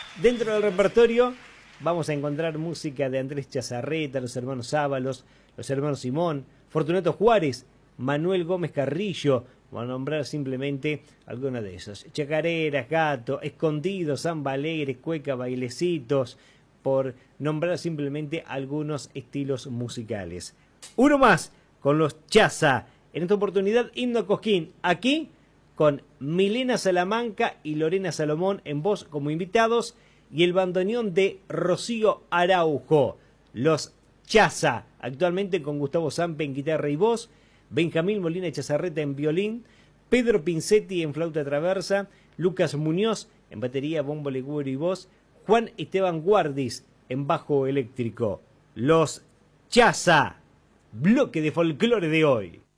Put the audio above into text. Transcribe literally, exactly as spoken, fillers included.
Dentro del repertorio vamos a encontrar música de Andrés Chazarreta, los hermanos Ábalos, los hermanos Simón, Fortunato Juárez, Manuel Gómez Carrillo, vamos a nombrar simplemente algunos de esos. Chacareras, Gato, Escondidos, Samba Alegre, Cueca, Bailecitos, por nombrar simplemente algunos estilos musicales. Uno más con los Chaza. En esta oportunidad, Himno Cosquín. Aquí con Milena Salamanca y Lorena Salomón en voz como invitados y el bandoneón de Rocío Araujo. Los Chaza, actualmente con Gustavo Sampe en guitarra y voz, Benjamín Molina Chazarreta en violín, Pedro Pincetti en flauta traversa, Lucas Muñoz en batería, bombo, legüero y voz, Juan Esteban Guardis en bajo eléctrico. Los Chaza, bloque de folclore de hoy.